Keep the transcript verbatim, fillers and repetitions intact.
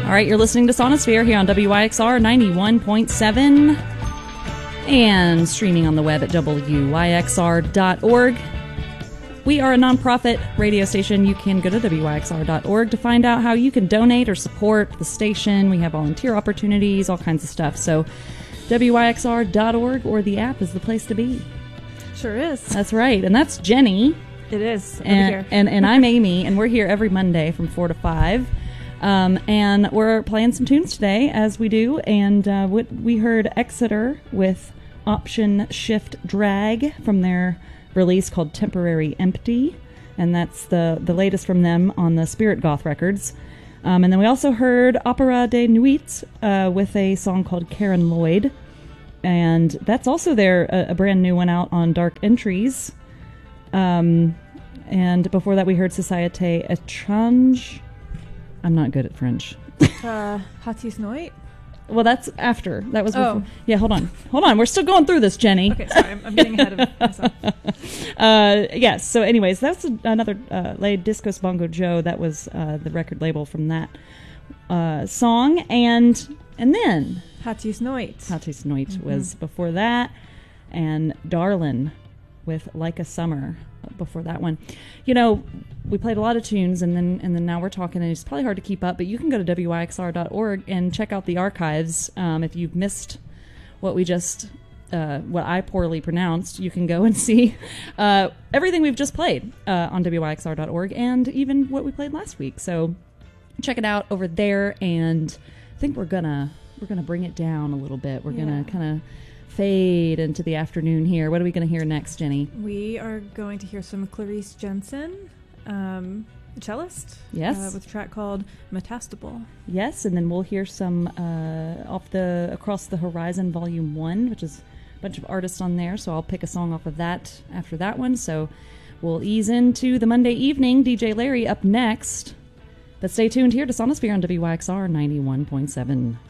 All right, you're listening to Sonosphere here on W Y X R ninety-one point seven and streaming on the web at W Y X R dot org. We are a nonprofit radio station. You can go to W Y X R dot org to find out how you can donate or support the station. We have volunteer opportunities, all kinds of stuff. So W Y X R dot org or the app is the place to be. Sure is. That's right. And that's Jenny. It is. Over And, here. and, and I'm Amy, and we're here every Monday from four to five. Um, and we're playing some tunes today, as we do. And uh, we, we heard Exeter with Option Shift Drag from their release called Temporary Empty. And that's the, the latest from them on the Spirit Goth records. Um, and then we also heard Opera de Nuit uh, with a song called Karen Lloyd. And that's also their a, a brand new one out on Dark Entries. Um, and before that we heard Société Étrange. I'm not good at French. uh, Hatis Noit? Well, that's after. That was before. Oh. Yeah, hold on. Hold on. We're still going through this, Jenny. Okay, sorry. I'm, I'm getting ahead of myself. uh, yes. So anyways, that's a, another uh, Les Discos Bongo Joe. That was uh, the record label from that uh, song. And and then Hatis Noit. Hatis Noit Mm-hmm. was before that. And Darlin with Like a Summer before that one. You know, we played a lot of tunes, and then and then now we're talking, and it's probably hard to keep up, but you can go to W Y X R dot org and check out the archives. Um, if you've missed what we just, uh, what I poorly pronounced, you can go and see uh, everything we've just played uh, on W Y X R dot org, and even what we played last week. So check it out over there, and I think we're gonna we're gonna bring it down a little bit. We're Yeah. gonna kind of fade into the afternoon here. What are we going to hear next, Jenny? We are going to hear some Clarice Jensen, um, cellist. Yes. Uh, with a track called Metastable. Yes, and then we'll hear some uh, off the Across the Horizon Volume one, which is a bunch of artists on there, so I'll pick a song off of that after that one. So we'll ease into the Monday evening. D J Larry up next. But stay tuned here to Sonosphere on W Y X R ninety-one point seven.